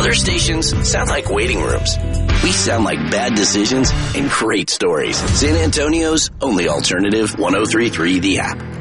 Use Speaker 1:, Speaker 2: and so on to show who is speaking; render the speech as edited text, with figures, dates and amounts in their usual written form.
Speaker 1: Other stations sound like waiting rooms. We sound like bad decisions and great stories. San Antonio's only alternative, 103.3 The App.